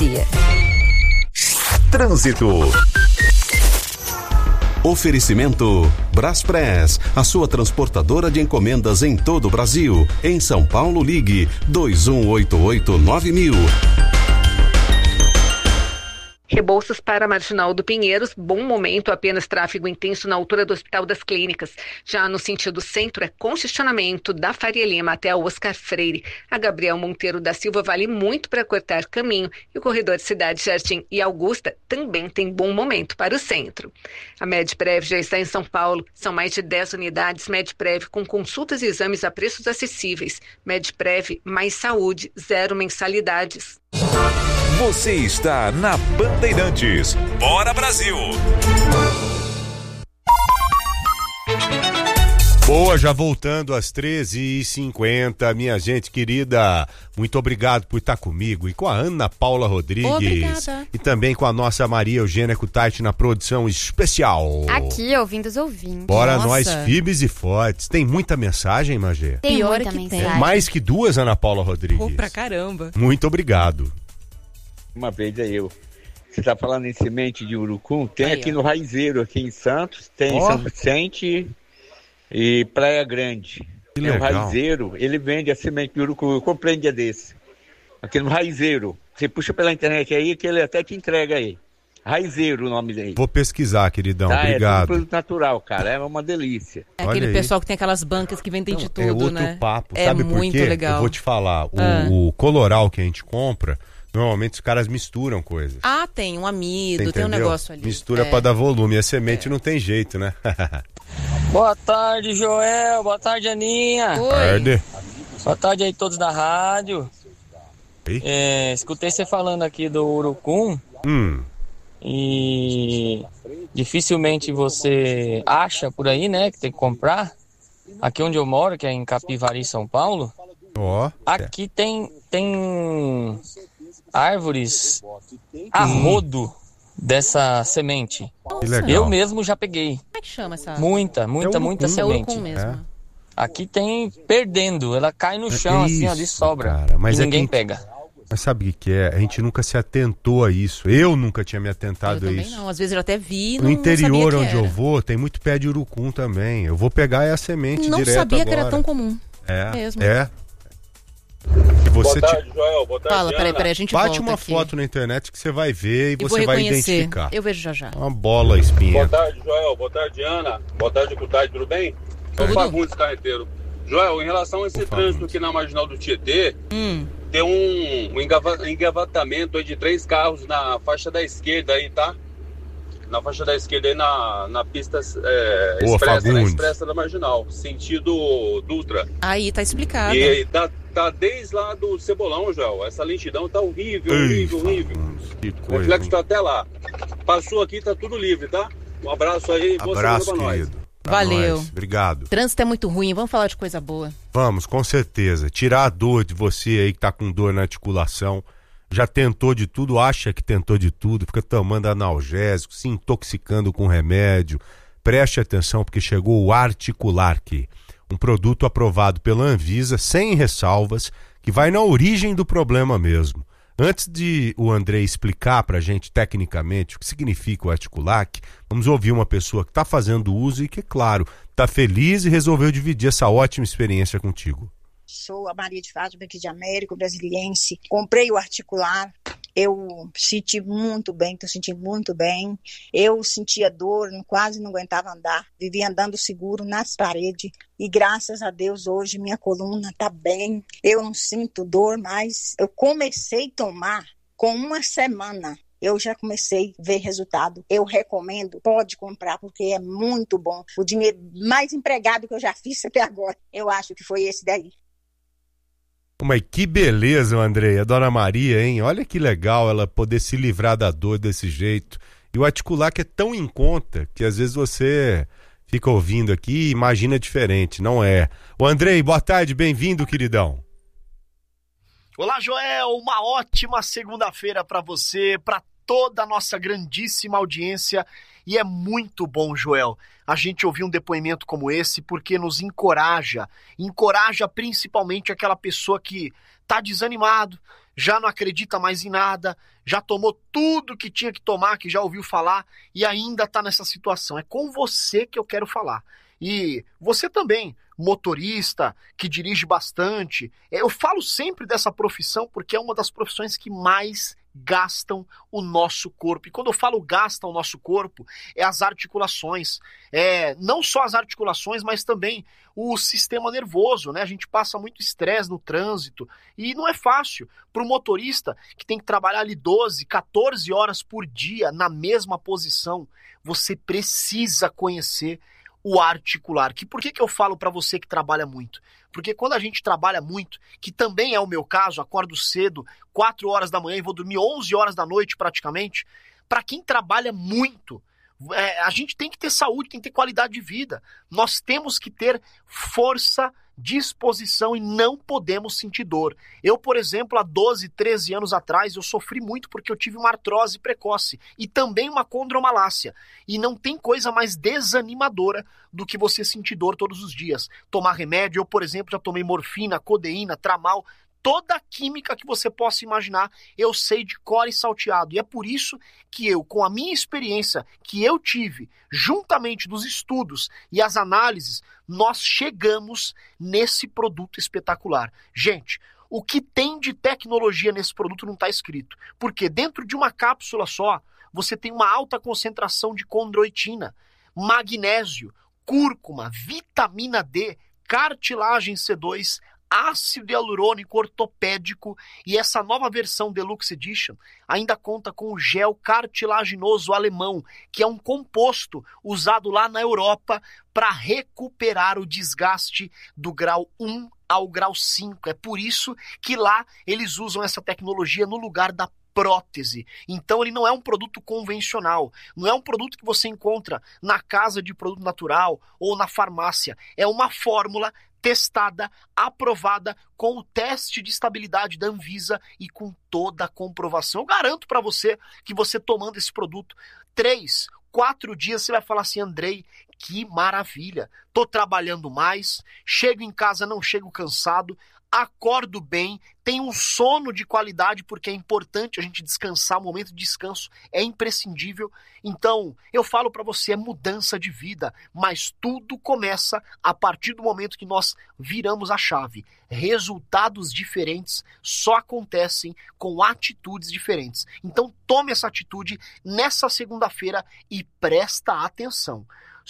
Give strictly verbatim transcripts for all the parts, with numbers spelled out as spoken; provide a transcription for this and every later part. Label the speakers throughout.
Speaker 1: Trânsito. Oferecimento Braspress, a sua transportadora de encomendas em todo o Brasil. Em São Paulo, ligue dois um oito oito nove mil.
Speaker 2: Rebouças para a Marginal do Pinheiros, bom momento, apenas tráfego intenso na altura do Hospital das Clínicas. Já no sentido centro, é congestionamento da Faria Lima até o Oscar Freire. A Gabriel Monteiro da Silva vale muito para cortar caminho e o corredor Cidade Jardim e Augusta também tem bom momento para o centro. A Medprev já está em São Paulo, são mais de dez unidades Medprev com consultas e exames a preços acessíveis. Medprev, mais saúde, zero mensalidades.
Speaker 3: Você está na Bandeirantes. Bora, Brasil!
Speaker 4: Boa, já voltando às treze e cinquenta, minha gente querida, muito obrigado por estar comigo e com a Ana Paula Rodrigues.
Speaker 5: Obrigada.
Speaker 4: E também com a nossa Maria Eugênia Cutaiti na produção especial.
Speaker 5: Aqui, ouvindo os ouvintes.
Speaker 4: Bora
Speaker 5: Nossa.
Speaker 4: nós, firmes e fortes. Tem muita mensagem, Magê?
Speaker 5: Tem
Speaker 6: Pior
Speaker 5: muita
Speaker 6: é que
Speaker 5: mensagem.
Speaker 6: tem.
Speaker 4: Mais que duas, Ana Paula Rodrigues.
Speaker 6: Pô, pra caramba.
Speaker 4: Muito obrigado.
Speaker 7: Uma vez aí eu. Você tá falando em semente de urucum? Tem
Speaker 6: Aí,
Speaker 7: aqui
Speaker 6: ó.
Speaker 7: no Raizeiro, aqui em Santos, tem
Speaker 4: Ó.
Speaker 7: São Vicente e Praia Grande.
Speaker 4: Que
Speaker 7: É o
Speaker 4: legal.
Speaker 7: Raizeiro, ele vende a semente de urucum. Eu comprei um dia desse. Aqui no Raizeiro. Você puxa pela internet aí que ele até te entrega aí. Raizeiro o nome dele.
Speaker 4: Vou pesquisar, queridão.
Speaker 7: Tá, é tudo
Speaker 4: Obrigado.
Speaker 7: produto natural, cara. É uma delícia.
Speaker 6: É
Speaker 4: Olha
Speaker 6: aquele
Speaker 4: aí.
Speaker 6: pessoal que tem aquelas bancas que vendem de tudo,
Speaker 4: é outro
Speaker 6: né?
Speaker 4: papo,
Speaker 6: É
Speaker 4: sabe por
Speaker 6: muito
Speaker 4: quê?
Speaker 6: legal.
Speaker 4: Eu vou te falar, o,
Speaker 6: Ah.
Speaker 4: o coloral que a gente compra, normalmente os caras misturam coisas.
Speaker 6: Ah, tem um amido,
Speaker 4: Você
Speaker 6: tem um
Speaker 4: entendeu?
Speaker 6: negócio ali.
Speaker 4: Mistura
Speaker 6: É.
Speaker 4: pra dar volume, e a semente não tem jeito, né?
Speaker 8: Boa tarde, Joel. Boa tarde, Aninha.
Speaker 6: Oi.
Speaker 4: Tarde.
Speaker 8: Boa tarde aí todos da rádio.
Speaker 4: Oi?
Speaker 8: É, escutei você falando aqui do urucum
Speaker 4: Hum,
Speaker 8: e dificilmente você acha por aí, né, que tem que comprar. Aqui onde eu moro, que é em Capivari, São Paulo,
Speaker 4: ó.
Speaker 8: aqui tem, tem árvores a rodo dessa semente.
Speaker 4: Que legal.
Speaker 8: Eu mesmo já peguei.
Speaker 6: Como é que chama essa?
Speaker 8: Muita, muita,
Speaker 4: É
Speaker 8: muita
Speaker 4: urucum.
Speaker 6: É
Speaker 8: semente.
Speaker 6: urucum mesmo.
Speaker 4: É.
Speaker 8: Aqui tem perdendo, ela cai no chão
Speaker 4: É
Speaker 8: assim, ó, de
Speaker 4: isso,
Speaker 8: sobra.
Speaker 4: cara, mas
Speaker 8: e
Speaker 4: é
Speaker 8: ninguém
Speaker 4: que-
Speaker 8: pega.
Speaker 4: Mas sabe o que que é? A gente nunca se atentou a isso. Eu nunca tinha me
Speaker 6: Eu
Speaker 4: atentado a
Speaker 6: também
Speaker 4: isso.
Speaker 6: não. Às vezes eu até vi e
Speaker 4: No
Speaker 6: não,
Speaker 4: interior
Speaker 6: não sabia
Speaker 4: onde
Speaker 6: que
Speaker 4: eu
Speaker 6: era.
Speaker 4: vou, tem muito pé de urucum também. Eu vou pegar é a semente
Speaker 6: Não
Speaker 4: direto
Speaker 6: sabia
Speaker 4: agora.
Speaker 6: que era tão comum.
Speaker 4: É,
Speaker 6: mesmo.
Speaker 4: é. Se você
Speaker 9: Boa
Speaker 4: te-
Speaker 9: tarde, Joel. Boa tarde,
Speaker 6: Fala, peraí,
Speaker 9: Ana.
Speaker 6: peraí, a gente
Speaker 4: bate
Speaker 6: volta
Speaker 4: uma
Speaker 6: aqui.
Speaker 4: foto na internet que você vai ver e
Speaker 6: Eu vou
Speaker 4: você vai
Speaker 6: reconhecer.
Speaker 4: identificar.
Speaker 6: Eu vejo já já.
Speaker 4: Uma bola
Speaker 9: Boa
Speaker 4: espinha.
Speaker 9: tarde, Joel. Boa tarde, Ana. Boa tarde, Cutaiti. Tudo bem? É
Speaker 6: Tudo.
Speaker 9: o Fagundes Carreteiro. Joel, em relação a esse
Speaker 4: Ô,
Speaker 9: trânsito
Speaker 4: Fagundes.
Speaker 9: aqui na Marginal do Tietê,
Speaker 6: Hum.
Speaker 9: tem um, um engava- engavatamento aí de três carros na faixa da esquerda aí, tá? Na faixa da esquerda aí na, na pista é,
Speaker 4: Boa,
Speaker 9: expressa, na
Speaker 4: Fagundes.
Speaker 9: expressa da Marginal, sentido Dutra.
Speaker 6: Aí, tá explicado.
Speaker 9: E tá, tá desde lá do Cebolão, Joel. Essa lentidão tá horrível, horrível,
Speaker 4: Ei,
Speaker 9: horrível.
Speaker 4: Fagundes, que
Speaker 9: O
Speaker 4: coisa,
Speaker 9: reflexo
Speaker 4: hein?
Speaker 9: tá até lá. Passou aqui, tá tudo livre, tá? Um abraço aí, boa
Speaker 4: Abraço,
Speaker 9: semana pra nós.
Speaker 4: querido. Pra
Speaker 6: Valeu.
Speaker 4: nós. Obrigado.
Speaker 6: Trânsito é muito ruim, vamos falar de coisa boa.
Speaker 4: Vamos, com certeza. Tirar a dor de você aí que tá com dor na articulação. Já tentou de tudo, acha que tentou de tudo, fica tomando analgésico, se intoxicando com remédio. Preste atenção porque chegou o Articulark, um produto aprovado pela Anvisa, sem ressalvas, que vai na origem do problema mesmo. Antes de o André explicar pra gente tecnicamente o que significa o Articulark, vamos ouvir uma pessoa que está fazendo uso e que, claro, está feliz e resolveu dividir essa ótima experiência contigo.
Speaker 10: Sou a Maria de Fátima aqui de Américo, brasiliense. Comprei o Articular. Eu senti muito bem, estou sentindo muito bem. Eu sentia dor, quase não aguentava andar. Vivia andando seguro nas paredes. E graças a Deus hoje minha coluna está bem. Eu não sinto dor mais. Eu comecei a tomar com uma semana. Eu já comecei a ver resultado. Eu recomendo, pode comprar, porque é muito bom. O dinheiro mais empregado que eu já fiz até agora, eu acho que foi esse daí.
Speaker 4: Mas que beleza, Andrei, a Dona Maria, hein? Olha que legal ela poder se livrar da dor desse jeito. E o Articulark é tão em conta que às vezes você fica ouvindo aqui e imagina diferente, não é? O Andrei, boa tarde, bem-vindo, queridão.
Speaker 11: Olá, Joel, uma ótima segunda-feira para você, para toda a nossa grandíssima audiência. E é muito bom, Joel, a gente ouvir um depoimento como esse, porque nos encoraja, encoraja principalmente aquela pessoa que está desanimado, já não acredita mais em nada, já tomou tudo que tinha que tomar, que já ouviu falar e ainda está nessa situação. É com você que eu quero falar. E você também, motorista, que dirige bastante. Eu falo sempre dessa profissão porque é uma das profissões que mais gastam o nosso corpo. E quando eu falo gastam o nosso corpo, é as articulações. É, não só as articulações, mas também o sistema nervoso, né? A gente passa muito estresse no trânsito e não é fácil para o motorista que tem que trabalhar ali doze, quatorze horas por dia na mesma posição. Você precisa conhecer o articular. Que por que, que eu falo para você que trabalha muito? Porque quando a gente trabalha muito, que também é o meu caso, acordo cedo, quatro horas da manhã e vou dormir onze horas da noite praticamente, para quem trabalha muito, é, a gente tem que ter saúde, tem que ter qualidade de vida. Nós temos que ter força, disposição e não podemos sentir dor. Eu, por exemplo, há doze, treze anos atrás, eu sofri muito porque eu tive uma artrose precoce e também uma condromalácia. E não tem coisa mais desanimadora do que você sentir dor todos os dias. Tomar remédio, eu, por exemplo, já tomei morfina, codeína, tramal, toda a química que você possa imaginar, eu sei de cor e salteado. E é por isso que eu, com a minha experiência que eu tive, juntamente dos estudos e as análises, nós chegamos nesse produto espetacular. Gente, o que tem de tecnologia nesse produto não está escrito. Porque dentro de uma cápsula só, você tem uma alta concentração de condroitina, magnésio, cúrcuma, vitamina D, cartilagem C dois, ácido hialurônico ortopédico e essa nova versão Deluxe Edition ainda conta com o gel cartilaginoso alemão, que é um composto usado lá na Europa para recuperar o desgaste do grau um ao grau cinco. É por isso que lá eles usam essa tecnologia no lugar da prótese. Então ele não é um produto convencional, não é um produto que você encontra na casa de produto natural ou na farmácia. É uma fórmula testada, aprovada com o teste de estabilidade da Anvisa e com toda a comprovação. Eu garanto para você que você tomando esse produto, três, quatro dias você vai falar assim: Andrei, que maravilha, tô trabalhando mais, chego em casa, não chego cansado, acordo bem, tenho um sono de qualidade, porque é importante a gente descansar, o momento de descanso é imprescindível. Então, eu falo para você, é mudança de vida, mas tudo começa a partir do momento que nós viramos a chave. Resultados diferentes só acontecem com atitudes diferentes. Então, tome essa atitude nessa segunda-feira e presta atenção.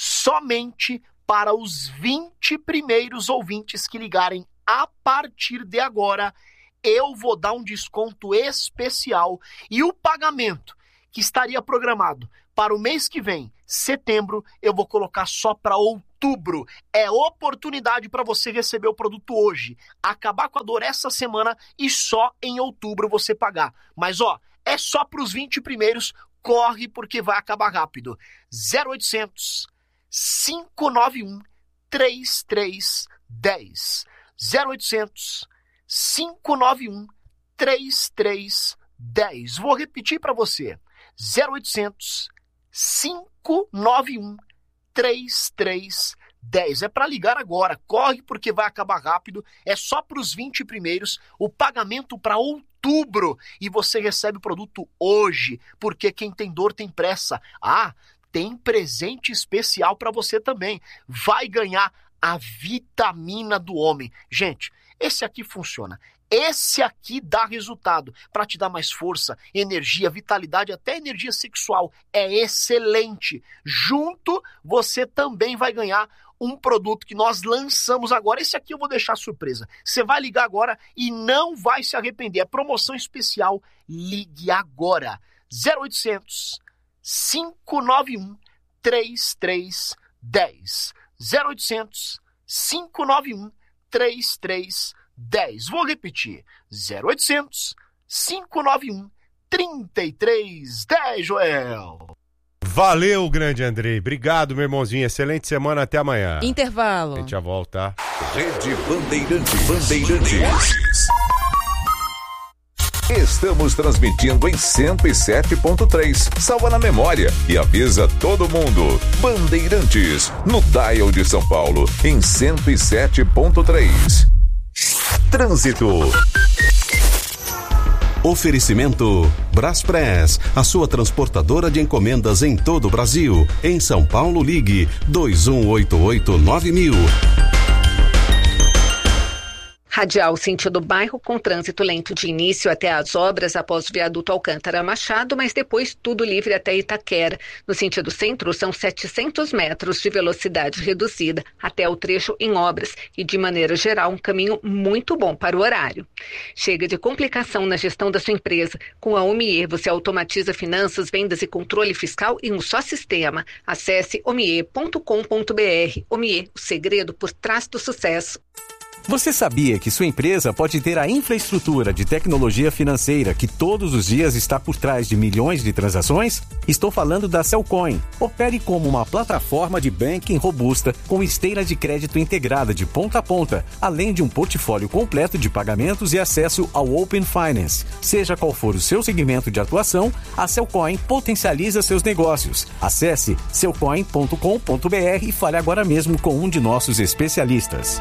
Speaker 11: Somente para os vinte primeiros ouvintes que ligarem a partir de agora, eu vou dar um desconto especial e o pagamento que estaria programado para o mês que vem, setembro, eu vou colocar só para outubro. É oportunidade para você receber o produto hoje, acabar com a dor essa semana e só em outubro você pagar. Mas ó, é só para os vinte primeiros, corre porque vai acabar rápido. zero oitocentos, cinco nove um, três três um zero. zero oitocentos, cinco nove um, três três um zero. Vou repetir para você. zero oitocentos, cinco nove um, três três um zero. É para ligar agora. Corre porque vai acabar rápido. É só para os vinte primeiros. O pagamento para outubro. E você recebe o produto hoje. Porque quem tem dor tem pressa. Ah, tem presente especial para você também. Vai ganhar a vitamina do homem. Gente, esse aqui funciona. Esse aqui dá resultado para te dar mais força, energia, vitalidade, até energia sexual. É excelente. Junto, você também vai ganhar um produto que nós lançamos agora. Esse aqui eu vou deixar surpresa. Você vai ligar agora e não vai se arrepender. É promoção especial. Ligue agora. zero oitocentos, cinco nove um, três três um zero. zero oitocentos, cinco nove um, três três um zero. Vou repetir. zero oitocentos, cinco nove um, três três um zero, Joel.
Speaker 4: Valeu, grande Andrei. Obrigado, meu irmãozinho. Excelente semana. Até amanhã.
Speaker 6: Intervalo.
Speaker 4: A gente já volta.
Speaker 3: Rede Bandeirantes. Bandeirantes. Estamos transmitindo em cento e sete ponto três. Salva na memória e avisa todo mundo. Bandeirantes, no dial de São Paulo, em cento e sete ponto três. Trânsito.
Speaker 1: Oferecimento Braspress, a sua transportadora de encomendas em todo o Brasil. Em São Paulo, ligue dois um oito oito nove mil.
Speaker 2: Radial sentido bairro com trânsito lento de início até as obras após o viaduto Alcântara Machado, mas depois tudo livre até Itaquera. No sentido centro são setecentos metros de velocidade reduzida até o trecho em obras e, de maneira geral, um caminho muito bom para o horário. Chega de complicação na gestão da sua empresa. Com a Omie você automatiza finanças, vendas e controle fiscal em um só sistema. Acesse omie ponto com ponto br. Omie, o segredo por trás do sucesso.
Speaker 12: Você sabia que sua empresa pode ter a infraestrutura de tecnologia financeira que todos os dias está por trás de milhões de transações? Estou falando da Cellcoin. Opere como uma plataforma de banking robusta com esteira de crédito integrada de ponta a ponta, além de um portfólio completo de pagamentos e acesso ao Open Finance. Seja qual for o seu segmento de atuação, a Cellcoin potencializa seus negócios. Acesse cellcoin ponto com ponto br e fale agora mesmo com um de nossos especialistas.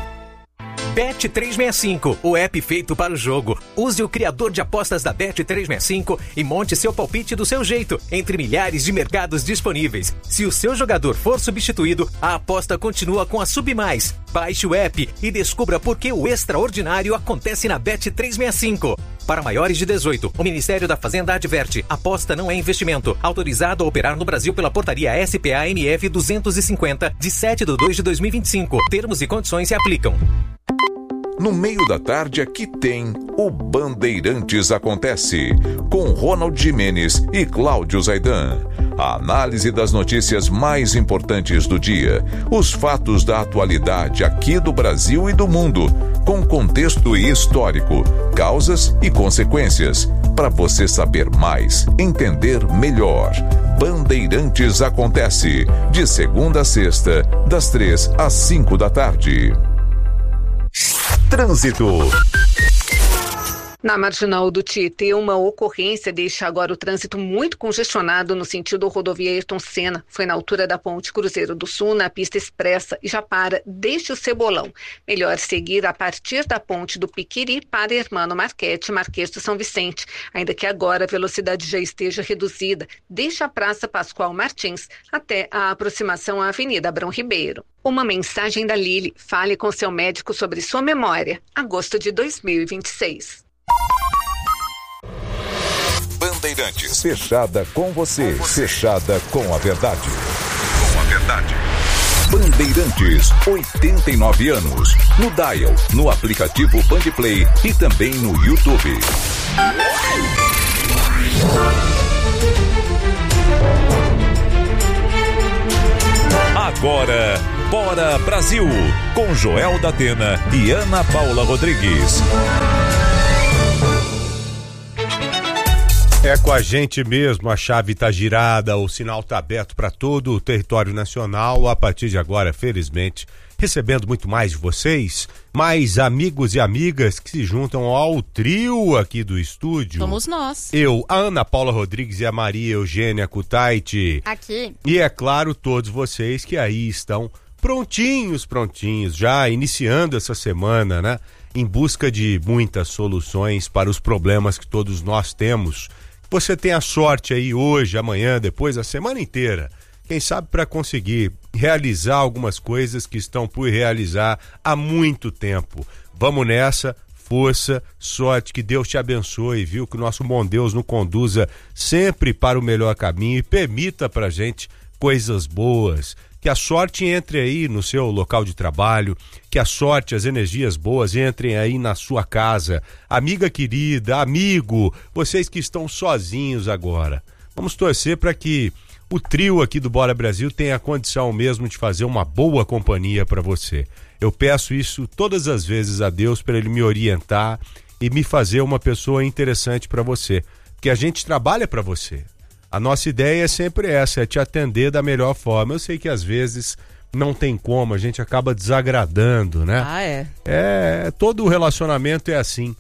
Speaker 13: Bet trezentos e sessenta e cinco, o app feito para o jogo. Use o criador de apostas da Bet trezentos e sessenta e cinco e monte seu palpite do seu jeito, entre milhares de mercados disponíveis. Se o seu jogador for substituído, a aposta continua com a Submais. Baixe o app e descubra por que o extraordinário acontece na Bet trezentos e sessenta e cinco. Para maiores de dezoito, o Ministério da Fazenda adverte: aposta não é investimento. Autorizado a operar no Brasil pela portaria S P A M F duzentos e cinquenta, de sete de dois de dois mil e vinte e cinco. Termos e condições se aplicam.
Speaker 3: No meio da tarde aqui tem o Bandeirantes Acontece, com Ronald Gimenez e Cláudio Zaidan. A análise das notícias mais importantes do dia, os fatos da atualidade aqui do Brasil e do mundo, com contexto histórico, causas e consequências, para você saber mais, entender melhor. Bandeirantes Acontece, de segunda a sexta, das três às cinco da tarde. Trânsito.
Speaker 2: Na Marginal do Tietê, uma ocorrência deixa agora o trânsito muito congestionado no sentido rodovia Ayrton Senna. Foi na altura da Ponte Cruzeiro do Sul, na pista expressa, e já para desde o Cebolão. Melhor seguir a partir da Ponte do Piquiri para Hermano Marquete, Marquês do São Vicente, ainda que agora a velocidade já esteja reduzida, desde a Praça Pascoal Martins até a aproximação à Avenida Abrão Ribeiro. Uma mensagem da Lili: fale com seu médico sobre sua memória. Agosto de dois mil e vinte e seis.
Speaker 3: Bandeirantes, fechada com você, fechada com a verdade. Com a verdade. Bandeirantes, oitenta e nove anos. No dial, no aplicativo Bandplay e também no YouTube. Agora, Bora Brasil, com Joel da Atena e Ana Paula Rodrigues.
Speaker 4: É com a gente mesmo, a chave tá girada, o sinal tá aberto para todo o território nacional. A partir de agora, felizmente, recebendo muito mais de vocês, mais amigos e amigas que se juntam ao trio aqui do estúdio.
Speaker 6: Somos nós.
Speaker 4: Eu, a Ana Paula Rodrigues e a Maria Eugênia Kutaiti.
Speaker 5: Aqui.
Speaker 4: E é claro, todos vocês que aí estão prontinhos, prontinhos, já iniciando essa semana, né? Em busca de muitas soluções para os problemas que todos nós temos. Você tem a sorte aí hoje, amanhã, depois, a semana inteira, quem sabe para conseguir realizar algumas coisas que estão por realizar há muito tempo. Vamos nessa, força, sorte, que Deus te abençoe, viu? Que o nosso bom Deus nos conduza sempre para o melhor caminho e permita pra gente coisas boas. Que a sorte entre aí no seu local de trabalho, que a sorte, as energias boas entrem aí na sua casa. Amiga querida, amigo, vocês que estão sozinhos agora, vamos torcer para que o trio aqui do Bora Brasil tenha a condição mesmo de fazer uma boa companhia para você. Eu peço isso todas as vezes a Deus para ele me orientar e me fazer uma pessoa interessante para você, porque a gente trabalha para você. A nossa ideia é sempre essa, é te atender da melhor forma. Eu sei que às vezes não tem como, a gente acaba desagradando, né?
Speaker 6: Ah, é?
Speaker 4: É, todo o relacionamento é assim.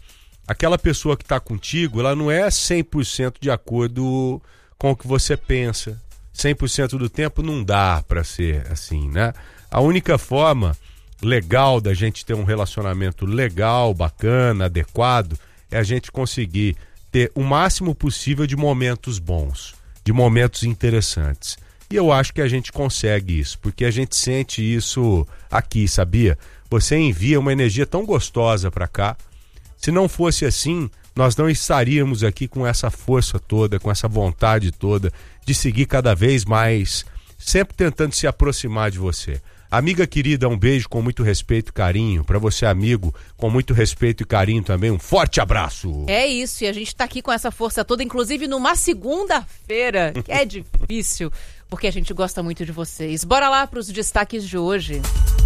Speaker 4: aquela pessoa que está contigo, ela não é cem por cento de acordo com o que você pensa. cem por cento do tempo não dá para ser assim, né? A única forma legal da gente ter um relacionamento legal, bacana, adequado, é a gente conseguir ter o máximo possível de momentos bons, de momentos interessantes. E eu acho que a gente consegue isso, porque a gente sente isso aqui, sabia? Você envia uma energia tão gostosa para cá. Se não fosse assim, nós não estaríamos aqui com essa força toda, com essa vontade toda de seguir cada vez mais, sempre tentando se aproximar de você. Amiga querida, um beijo com muito respeito e carinho. Para você, amigo, com muito respeito e carinho também, um forte abraço.
Speaker 6: É isso, e a gente tá aqui com essa força toda, inclusive numa segunda-feira, que é difícil, porque a gente gosta muito de vocês. Bora lá para os destaques de hoje.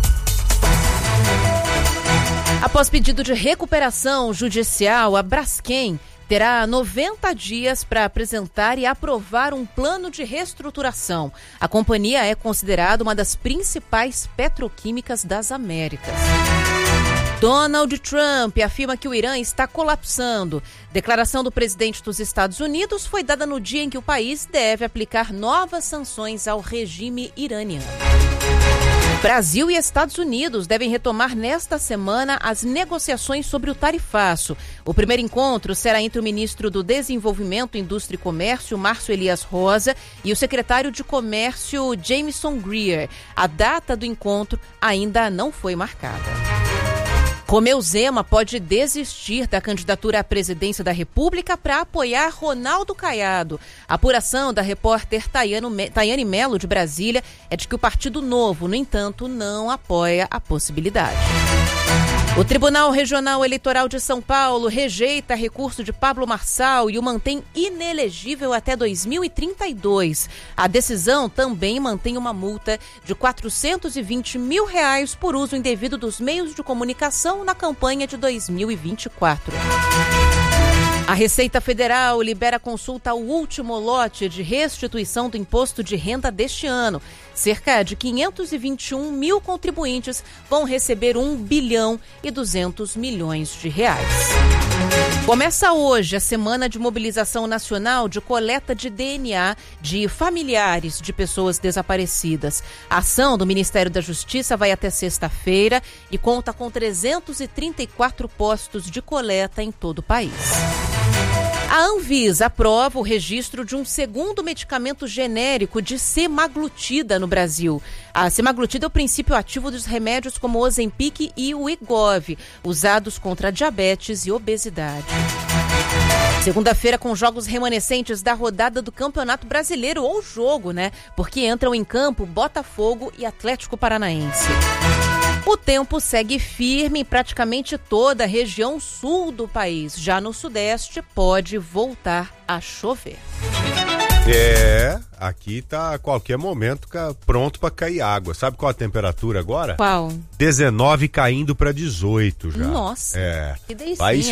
Speaker 6: Após pedido de recuperação judicial, a Braskem terá noventa dias para apresentar e aprovar um plano de reestruturação. A companhia é considerada uma das principais petroquímicas das Américas. Donald Trump afirma que o Irã está colapsando. Declaração do presidente dos Estados Unidos foi dada no dia em que o país deve aplicar novas sanções ao regime iraniano. Brasil e Estados Unidos devem retomar nesta semana as negociações sobre o tarifaço. O primeiro encontro será entre o ministro do Desenvolvimento, Indústria e Comércio, Márcio Elias Rosa, e o secretário de Comércio, Jameson Greer. A data do encontro ainda não foi marcada. Romeu Zema pode desistir da candidatura à presidência da República para apoiar Ronaldo Caiado. A apuração da repórter Tayane Melo, de Brasília, é de que o Partido Novo, no entanto, não apoia a possibilidade. O Tribunal Regional Eleitoral de São Paulo rejeita recurso de Pablo Marçal e o mantém inelegível até dois mil e trinta e dois. A decisão também mantém uma multa de quatrocentos e vinte mil reais por uso indevido dos meios de comunicação na campanha de dois mil e vinte e quatro. A Receita Federal libera consulta ao último lote de restituição do imposto de renda deste ano. Cerca de quinhentos e vinte e um mil contribuintes vão receber um bilhão e duzentos milhões de reais. Começa hoje a Semana de Mobilização Nacional de Coleta de D N A de familiares de pessoas desaparecidas. A ação do Ministério da Justiça vai até sexta-feira e conta com trezentos e trinta e quatro postos de coleta em todo o país. A Anvisa aprova o registro de um segundo medicamento genérico de semaglutida no Brasil. A semaglutida é o princípio ativo dos remédios como o Ozempic e o Wegovy, usados contra diabetes e obesidade. Segunda-feira com jogos remanescentes da rodada do Campeonato Brasileiro, ou jogo, né? Porque entram em campo Botafogo e Atlético Paranaense. O tempo segue firme em praticamente toda a região sul do país. Já no sudeste pode voltar a chover.
Speaker 4: É, aqui tá a qualquer momento pronto para cair água. Sabe qual a temperatura agora?
Speaker 6: Qual?
Speaker 4: dezenove caindo para dezoito já.
Speaker 6: Nossa,
Speaker 4: é.
Speaker 6: que delicinha.
Speaker 4: Vai